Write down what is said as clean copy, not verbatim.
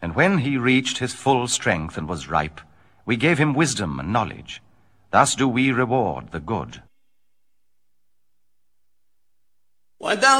And when he reached his full strength and was ripe, we gave him wisdom and knowledge. Thus do we reward the good.